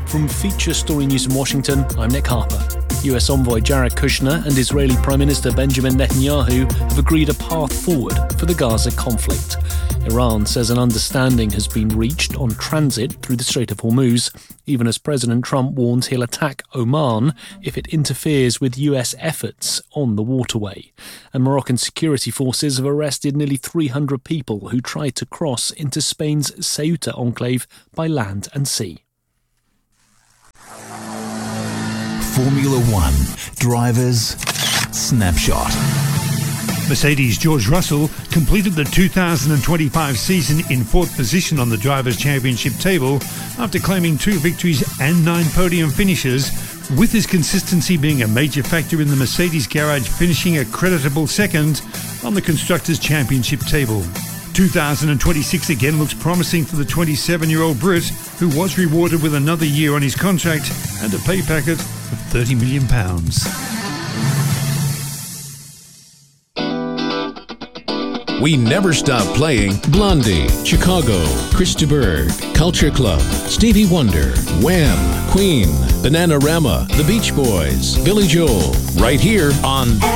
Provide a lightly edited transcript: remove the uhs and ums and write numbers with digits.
From Feature Story News in Washington, I'm Nick Harper. US envoy Jared Kushner and Israeli Prime Minister Benjamin Netanyahu have agreed a path forward for the Gaza conflict. Iran says an understanding has been reached on transit through the Strait of Hormuz, even as President Trump warns he'll attack Oman if it interferes with US efforts on the waterway. And Moroccan security forces have arrested nearly 300 people who tried to cross into Spain's Ceuta enclave by land and sea. Formula One Drivers Snapshot. Mercedes' George Russell completed the 2025 season in fourth position on the Drivers' Championship table after claiming 2 victories and 9 podium finishes, with his consistency being a major factor in the Mercedes garage finishing a creditable second on the Constructors' Championship table. 2026 again looks promising for the 27-year-old Brit, who was rewarded with another year on his contract and a pay packet of £30 million. We never stop playing Blondie, Chicago, Krista Berg, Culture Club, Stevie Wonder, Wham, Queen, Bananarama, The Beach Boys, Billy Joel, right here on